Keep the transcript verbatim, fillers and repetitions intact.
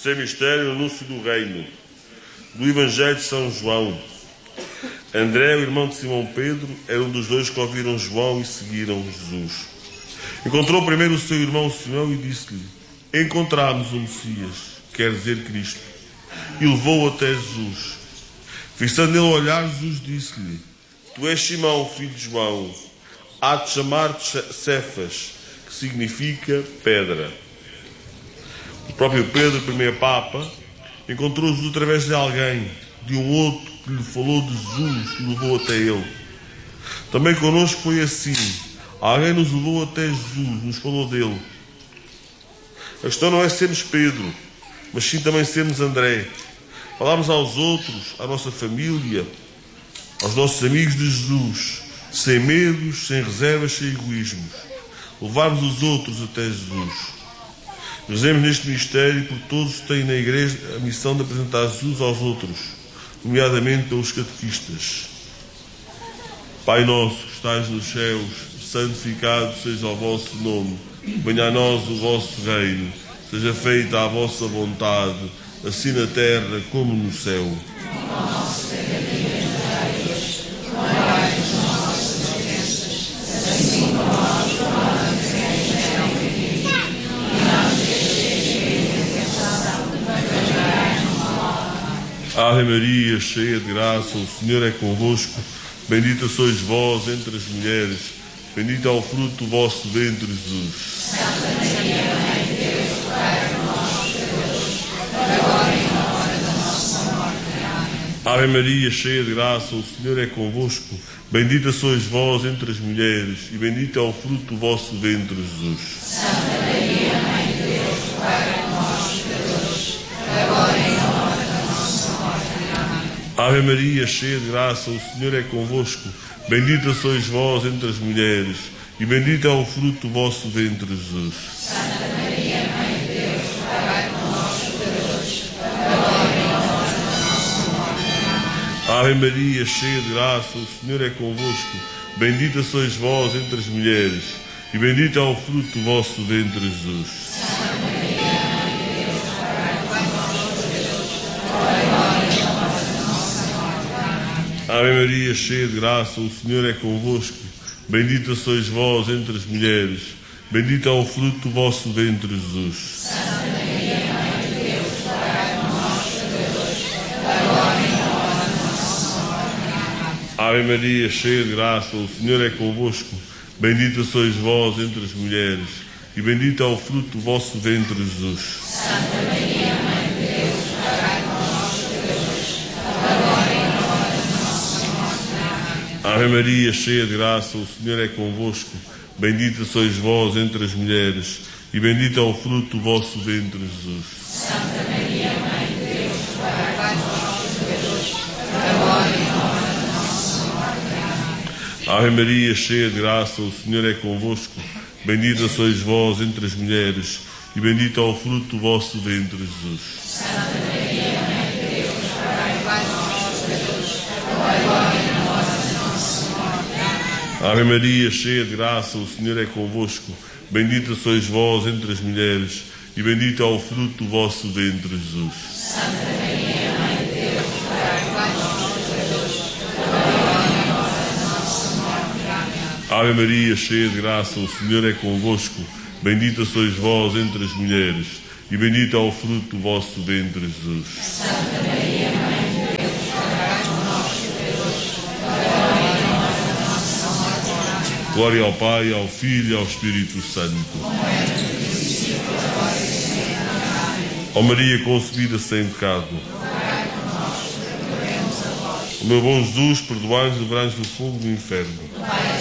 Terceiro mistério, o anúncio do reino. Do Evangelho de São João. André, o irmão de Simão Pedro, era um dos dois que ouviram João e seguiram Jesus. Encontrou primeiro o seu irmão Simão e disse-lhe: encontramos o Messias, quer dizer Cristo, e levou-o até Jesus. Fixando nele o olhar, Jesus disse-lhe: tu és Simão, filho de João, há de chamar-te Cefas, que significa pedra. O próprio Pedro, primeiro Papa, encontrou Jesus através de alguém, de um outro que lhe falou de Jesus e levou até ele. Também connosco foi assim. Alguém nos levou até Jesus, nos falou dele. A questão não é sermos Pedro, mas sim também sermos André. Falarmos aos outros, à nossa família, aos nossos amigos de Jesus, sem medos, sem reservas, sem egoísmos. Levarmos os outros até Jesus. Rezemos neste mistério porque todos têm na Igreja a missão de apresentar Jesus aos outros, nomeadamente pelos catequistas. Pai nosso que estais nos céus, santificado seja o vosso nome. Venha a nós o vosso reino. Seja feita a vossa vontade, assim na terra como no céu. Ave Maria, cheia de graça, o Senhor é convosco. Bendita sois vós entre as mulheres. Bendito é o fruto do vosso ventre, Jesus. Santa Maria, Mãe de Deus, rogai por nós, pecadores, agora e na hora da nossa morte. Amém. Ave Maria, cheia de graça, o Senhor é convosco. Bendita sois vós entre as mulheres, e bendito é o fruto do vosso ventre, Jesus. Santa Maria, Mãe de Deus, rogai por nós, pecadores, agora e na hora da nossa morte. Amém. Ave Maria, cheia de graça, o Senhor é convosco. Bendita sois vós entre as mulheres, e bendito é o fruto do vosso ventre, Jesus. Santa Maria, Mãe de Deus, rogai por nós, pecadores, agora e na hora da nossa morte. Amém. Ave Maria, cheia de graça, o Senhor é convosco. Bendita sois vós entre as mulheres, e bendito é o fruto do vosso ventre, Jesus. Santa Maria, Mãe de Deus, rogai por nós, pecadores, agora e na hora da nossa morte. Amém. Ave Maria, cheia de graça, o Senhor é convosco. Bendita sois vós entre as mulheres, bendito é o fruto do vosso ventre, Jesus. Santa Maria, Mãe de Deus, rogai por nós, pecadores, agora e na hora da nossa morte. Amém. Ave Maria, cheia de graça, o Senhor é convosco. Bendita sois vós entre as mulheres, e bendito é o fruto do vosso ventre, Jesus. Santa Maria, Mãe de Deus, rogai por nós, pecadores, agora e na hora da nossa morte. Amém. Ave Maria, cheia de graça, o Senhor é convosco. Bendita sois vós entre as mulheres, e bendito é o fruto do vosso ventre, Jesus. Santa Maria, Mãe de Deus, rogai por nós, pecadores, agora e na hora da nossa morte. Amém. Ave Maria, cheia de graça, o Senhor é convosco. Bendita sois vós entre as mulheres, e bendito é o fruto do vosso ventre, Jesus. Santa Maria, Mãe de Deus, rogai por nós, pecadores, agora e na hora da nossa morte. Amém. Ave Maria, cheia de graça, o Senhor é convosco. Bendita sois vós entre as mulheres, e bendito é o fruto do vosso ventre, Jesus. Santa Maria, Mãe de Deus, rogai por nós, pecadores, agora e na hora da nossa morte. Amém. Ave Maria, cheia de graça, o Senhor é convosco. Bendita sois vós entre as mulheres, e bendito é o fruto do vosso ventre, Jesus. Santa Maria, Mãe de Deus, rogai por nós, pecadores, agora e na hora da nossa morte. Amém. Glória ao Pai, ao Filho e ao Espírito Santo. Como era no princípio, agora e sempre. Amém. Ó Maria concebida sem pecado, Rogai por nós, recorremos a vós. o meu bom Jesus, perdoai-nos e livrai-nos do fogo do inferno. Pai